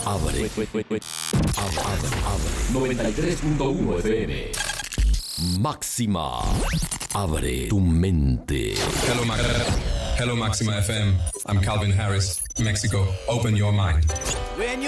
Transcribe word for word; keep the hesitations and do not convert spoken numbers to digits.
Abre. Abre, abre, abre. noventa y tres punto uno F M. Máxima. Abre tu mente. Hello, Ma- Hello, Maxima F M. I'm Calvin Harris, Mexico. Open your mind.